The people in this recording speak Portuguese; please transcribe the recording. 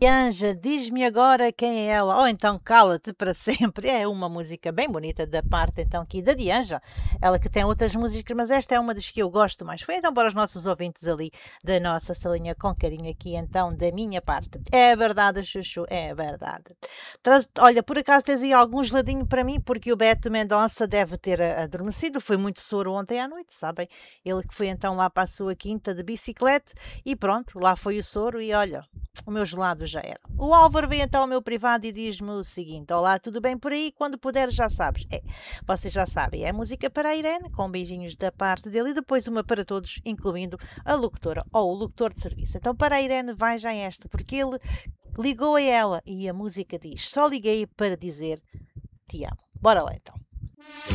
Anja, diz-me agora quem é ela, ou então cala-te para sempre. É uma música bem bonita da parte então aqui da Dianja, ela que tem outras músicas, mas esta é uma das que eu gosto mais. Foi então para os nossos ouvintes ali da nossa salinha com carinho aqui então da minha parte. É verdade, Chuchu, é verdade. Olha, por acaso tens aí algum geladinho para mim, porque o Beto Mendonça deve ter adormecido, foi muito soro ontem à noite, sabem? Ele que foi então lá para a sua quinta de bicicleta e pronto, lá foi o soro e olha, o meu gelado já era. O Álvaro vem então ao meu privado e diz-me o seguinte: olá, tudo bem por aí? Quando puder, já sabes. Vocês já sabem, é música para a Irene, com beijinhos da parte dele e depois uma para todos, incluindo a locutora ou o locutor de serviço. Então, para a Irene, vai já esta, porque ele ligou a ela e a música diz: só liguei para dizer te amo. Bora lá então.